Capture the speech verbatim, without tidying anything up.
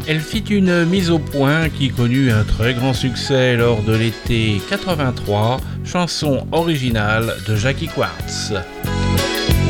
Elle fit une mise au point qui connut un très grand succès lors de l'été quatre-vingt-trois, chanson originale de Jackie Quartz.